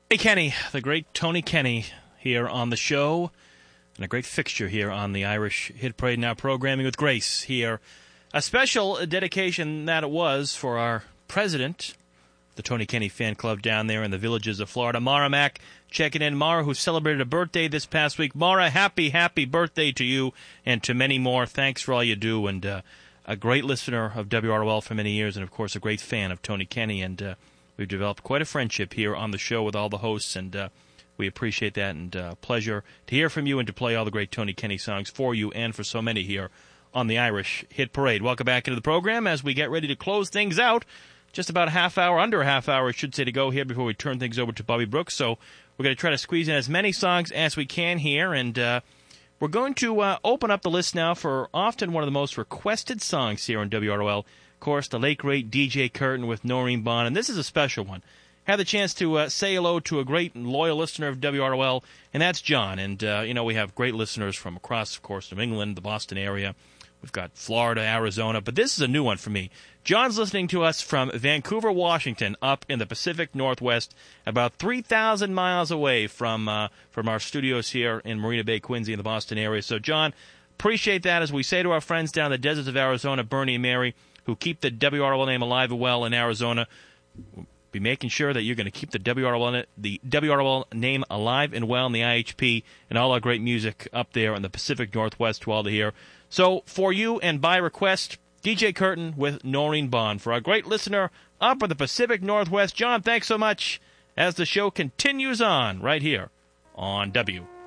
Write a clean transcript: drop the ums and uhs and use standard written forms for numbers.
Hey, Kenny, the great Tony Kenny here on the show, and a great fixture here on the Irish Hit Parade, now programming with Grace here. A special dedication that it was for our president, the Tony Kenny fan club down there in the Villages of Florida. Mara Mack checking in. Mara, who celebrated a birthday this past week. Mara, happy birthday to you and to many more. Thanks for all you do, and a great listener of WROL for many years, and of course a great fan of Tony Kenny, and we've developed quite a friendship here on the show with all the hosts, and we appreciate that, and pleasure to hear from you and to play all the great Tony Kenny songs for you and for so many here on the Irish Hit Parade. Welcome back into the program as we get ready to close things out. Just about under a half hour, I should say, to go here before we turn things over to Bobby Brooks. So we're going to try to squeeze in as many songs as we can here, and we're going to open up the list now for often one of the most requested songs here on WROL. Of course, the late, great DJ Curtin with Noreen Bond, and this is a special one. Had the chance to say hello to a great and loyal listener of WROL, and that's John. And, we have great listeners from across, of course, New England, the Boston area. We've got Florida, Arizona, but this is a new one for me. John's listening to us from Vancouver, Washington, up in the Pacific Northwest, about 3,000 miles away from our studios here in Marina Bay, Quincy, in the Boston area. So, John, appreciate that. As we say to our friends down in the deserts of Arizona, Bernie and Mary, who keep the WROL name alive and well in Arizona, we'll be making sure that you're going to keep the WROL name alive and well in the IHP and all our great music up there in the Pacific Northwest to all to hear. So, for you and by request, DJ Curtin with Noreen Bond. For our great listener up in the Pacific Northwest, John, thanks so much as the show continues on right here on W.